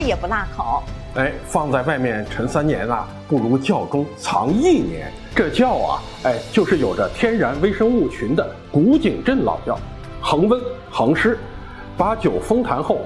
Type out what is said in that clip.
也不辣口。 放在外面陈3年啊，不如窖中藏1年。这窖啊，就是有着天然微生物群的古井镇老窖，恒温恒湿，把酒封坛后